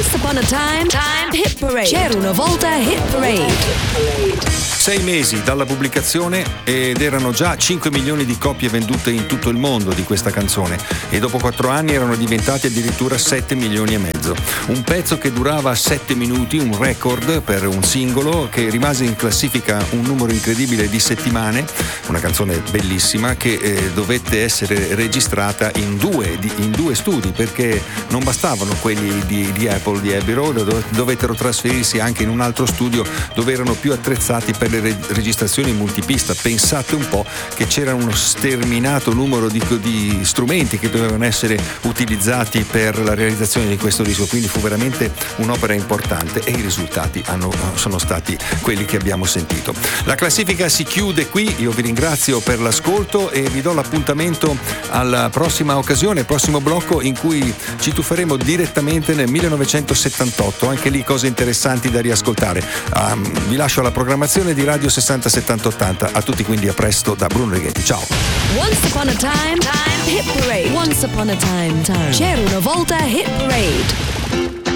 Once Upon a Time Hit Parade. C'era una volta Hit Parade. 6 mesi dalla pubblicazione ed erano già 5 milioni di copie vendute in tutto il mondo di questa canzone, e dopo 4 anni erano diventati addirittura 7 milioni e mezzo. Un pezzo che durava 7 minuti, un record per un singolo che rimase in classifica un numero incredibile di settimane, una canzone bellissima che dovette essere registrata in due studi, perché non bastavano quelli di Apple, di Abbey Road, dovettero trasferirsi anche in un altro studio dove erano più attrezzati per le registrazioni multipista. Pensate un po' che c'era uno sterminato numero di strumenti che dovevano essere utilizzati per la realizzazione di questo disco, quindi fu veramente un'opera importante e i risultati sono stati quelli che abbiamo sentito. La classifica si chiude qui, io vi ringrazio per l'ascolto e vi do l'appuntamento alla prossima occasione, prossimo blocco in cui ci tufferemo direttamente nel 1978, anche lì cose interessanti da riascoltare. Vi lascio alla programmazione di Radio 60 70 80. A tutti quindi a presto da Bruno Righetti. Ciao. Once Upon a Time Hit Parade. Once Upon a Time. C'era una volta Hit Parade.